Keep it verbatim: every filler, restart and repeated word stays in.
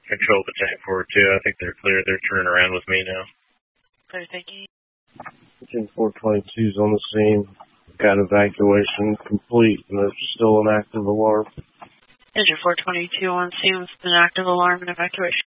control the tank forward two. I think they're clear. They're turning around with me now. Clear, thank you. Engine four twenty-two is on the scene. Got evacuation complete, and there's still an active alarm. Engine four twenty-two on scene with an active alarm and evacuation.